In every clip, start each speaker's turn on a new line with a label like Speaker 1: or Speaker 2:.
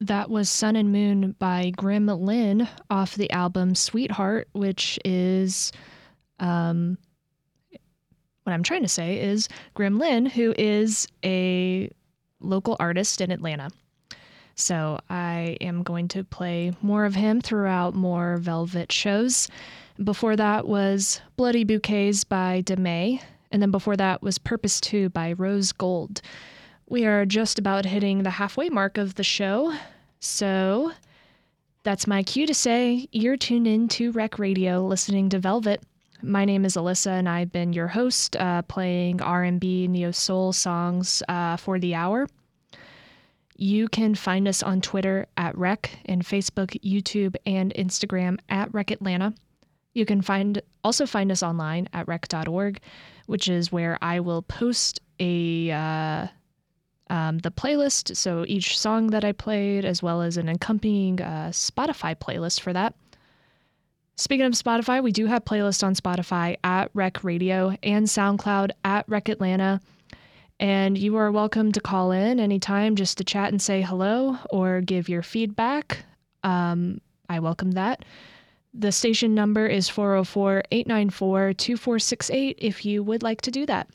Speaker 1: That was Sun and Moon by Grim Lynn off the album Sweetheart, which is, um, what I'm trying to say is Grim Lynn, who is a local artist in Atlanta. So I am going to play more of him throughout more Velvet shows. Before that was Bloody Bouquets by DeMay, and then before that was Purpose 2 by Rose Gold. We are just about hitting the halfway mark of the show, so that's my cue to say you're tuned in to Rec Radio, listening to Velvet. My name is Alyssa, and I've been your host, playing R&B, neo-soul songs for the hour. You can find us on Twitter at Rec, and Facebook, YouTube, and Instagram at Rec Atlanta. You can also find us online at rec.org, which is where I will post the playlist, so each song that I played, as well as an accompanying Spotify playlist for that. Speaking of Spotify, we do have playlists on Spotify at Rec Radio and SoundCloud at Rec Atlanta. And you are welcome to call in anytime just to chat and say hello or give your feedback. I welcome that. The station number is 404-894-2468 if you would like to do that.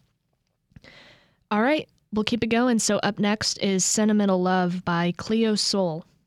Speaker 1: All right, we'll keep it going. So up next is Sentimental Love by Cleo Soul.